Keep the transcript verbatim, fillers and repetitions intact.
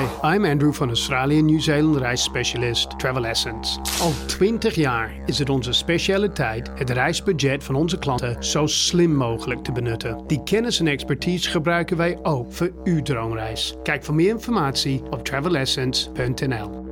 Hi, I'm Andrew van Australië en Nieuw-Zeeland reisspecialist Travel Essence. Al twintig jaar is het onze specialiteit het reisbudget van onze klanten zo slim mogelijk te benutten. Die kennis en expertise gebruiken wij ook voor uw droomreis. Kijk voor meer informatie op travel essence punt n l.